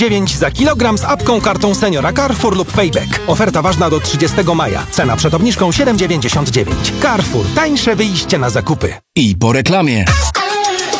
9 za kilogram z apką, kartą seniora Carrefour lub Payback. Oferta ważna do 30 maja. Cena przed obniżką 7,99. Carrefour. Tańsze wyjście na zakupy. I po reklamie.